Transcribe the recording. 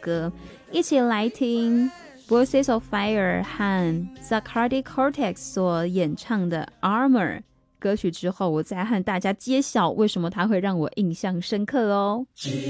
歌，一起来听 Voices of Fire 和 Zacardi Cortex 所演唱的 Armor 歌曲之后，我再和大家揭晓为什么它会让我印象深刻哦。